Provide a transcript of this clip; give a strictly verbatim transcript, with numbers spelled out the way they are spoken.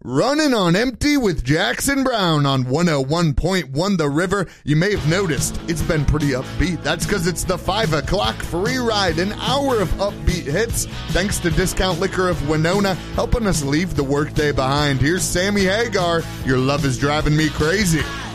Running on Empty with Jackson Brown on one oh one point one The River. You may have noticed it's been pretty upbeat. That's because it's the five o'clock free ride, an hour of upbeat hits. Thanks to Discount Liquor of Winona, helping us leave the workday behind. Here's Sammy Hagar, Your Love Is Driving Me Crazy.